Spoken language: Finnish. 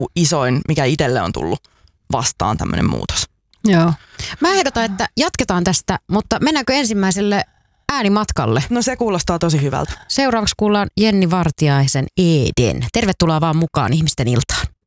isoin, mikä itselle on tullut vastaan tämmöinen muutos. Joo. Mä ehdotan, että jatketaan tästä, mutta mennäänkö ensimmäiselle äänimatkalle? No se kuulostaa tosi hyvältä. Seuraavaksi kuullaan Jenni Vartiaisen Eden. Tervetuloa vaan mukaan Ihmisten iltaan.